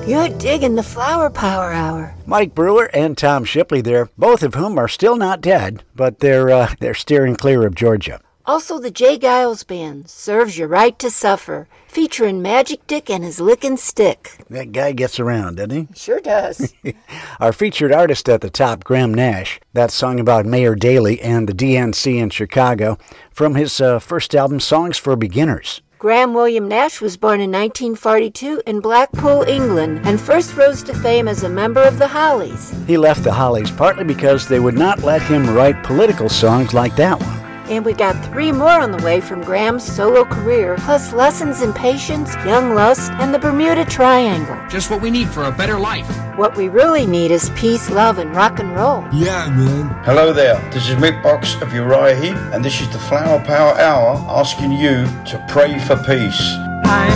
You're digging the Flower Power Hour. Mike Brewer and Tom Shipley there, both of whom are still not dead, but they're steering clear of Georgia. Also the Jay Giles Band, Serves You Right to Suffer, featuring Magic Dick and his lickin' stick. That guy gets around, doesn't he? Sure does. Our featured artist at the top, Graham Nash. That song about Mayor Daley and the DNC in Chicago from his first album, Songs for Beginners. Graham William Nash was born in 1942 in Blackpool, England, and first rose to fame as a member of the Hollies. He left the Hollies partly because they would not let him write political songs like that one. And we got 3 more on the way from Graham's solo career, plus Lessons in Patience, Young Lust, and the Bermuda Triangle. Just what we need for a better life. What we really need is peace, love, and rock and roll. Yeah, man. Hello there, this is Mick Box of Uriah Heep, and this is the Flower Power Hour asking you to pray for peace.